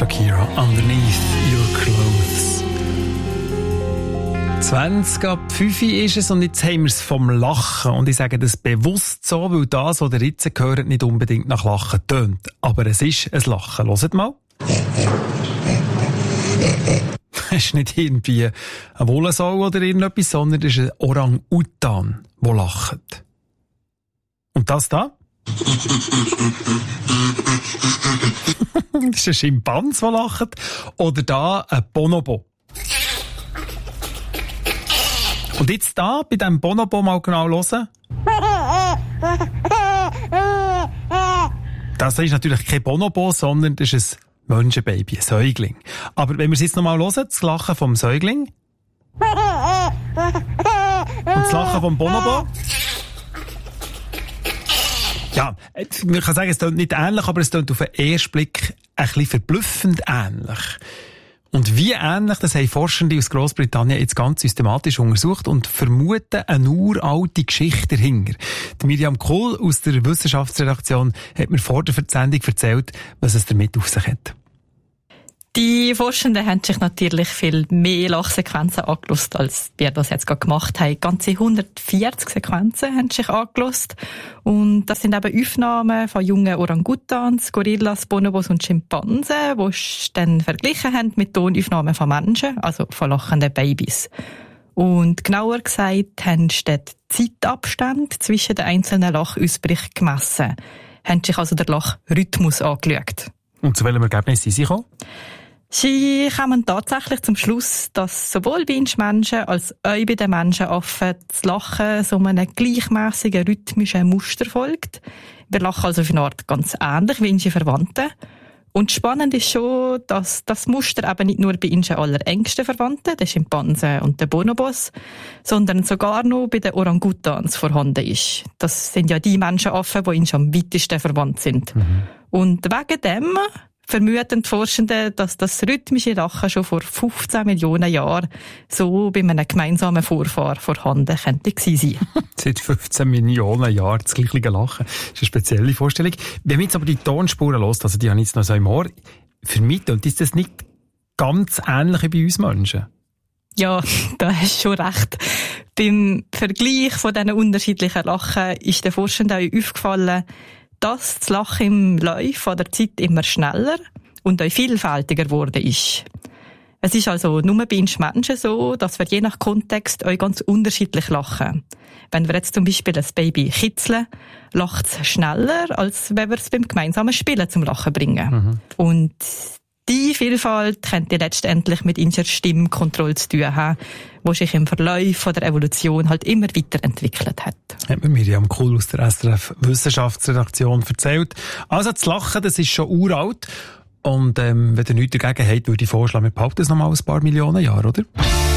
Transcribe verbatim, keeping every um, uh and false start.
Shakira, Underneath Your Clothes. zwanzig ab fünf ist es und jetzt haben wir es vom Lachen. Und ich sage das bewusst so, weil das, was ihr jetzt hört, nicht unbedingt nach Lachen tönt. Aber es ist ein Lachen. Hört mal. Es ist nicht irgendwie ein Wollensau oder irgendetwas, sondern es ist ein Orang-Utan, der lacht. Und das da? Das ist ein Schimpans, der lacht. Oder da ein Bonobo. Und jetzt da, bei diesem Bonobo mal genau hören. Das ist natürlich kein Bonobo, sondern das ist ein Menschenbaby, ein Säugling. Aber wenn wir es jetzt noch mal hören, das Lachen vom Säugling. Und das Lachen vom Bonobo. Ja, man kann sagen, es klingt nicht ähnlich, aber es klingt auf den ersten Blick ein bisschen verblüffend ähnlich. Und wie ähnlich, das haben Forschende aus Grossbritannien jetzt ganz systematisch untersucht und vermuten eine uralte Geschichte dahinter. Die Miriam Kohl aus der Wissenschaftsredaktion hat mir vor der Sendung erzählt, was es damit auf sich hat. Die Forschenden haben sich natürlich viel mehr Lachsequenzen angelost, als wir das jetzt gerade gemacht haben. Ganze hundertvierzig Sequenzen haben sich angelost. Und das sind eben Aufnahmen von jungen Orangutans, Gorillas, Bonobos und Schimpansen, die sie dann verglichen haben mit Tonaufnahmen von Menschen, also von lachenden Babys. Und genauer gesagt haben sie den Zeitabstand zwischen den einzelnen Lachausbrüchen gemessen. Haben sich also den Lachrhythmus angeschaut. Und zu welchem Ergebnis sind sie gekommen? Sie kommen tatsächlich zum Schluss, dass sowohl bei uns Menschen als auch bei den Menschenaffen das Lachen so einem gleichmässigen rhythmischen Muster folgt. Wir lachen also auf eine Art ganz ähnlich wie unsere Verwandten. Und spannend ist schon, dass das Muster eben nicht nur bei unseren allerengsten Verwandten, den Schimpansen und den Bonobos, sondern sogar noch bei den Orangutans vorhanden ist. Das sind ja die Menschenaffen, die uns am weitesten verwandt sind. Mhm. Und wegen dem vermuten die Forschenden, dass das rhythmische Lachen schon vor fünfzehn Millionen Jahren so bei einem gemeinsamen Vorfahr vorhanden könnte gewesen sein. Seit fünfzehn Millionen Jahren das gleiche Lachen. Das ist eine spezielle Vorstellung. Wenn man jetzt aber die Tonspuren hört, also die habe ich jetzt noch so im Ohr, für mich ist das nicht ganz ähnlich wie bei uns Menschen. Ja, da hast du schon recht. Beim Vergleich von diesen unterschiedlichen Lachen ist den Forschenden auch aufgefallen, dass das Lachen im Laufe der Zeit immer schneller und auch vielfältiger geworden ist. Es ist also nur bei uns Menschen so, dass wir je nach Kontext auch ganz unterschiedlich lachen. Wenn wir jetzt zum Beispiel ein Baby kitzeln, lacht es schneller, als wenn wir es beim gemeinsamen Spielen zum Lachen bringen. Mhm. Und die Vielfalt könnte letztendlich mit unserer Stimmkontrolle zu tun haben, die sich im Verlauf der Evolution halt immer weiterentwickelt hat. Hat mir Miriam Kohl aus der S R F Wissenschaftsredaktion erzählt. Also das Lachen, das ist schon uralt. Und ähm, wenn ihr nichts dagegen habt, würde ich vorschlagen, wir behalten es noch mal ein paar Millionen Jahre, oder?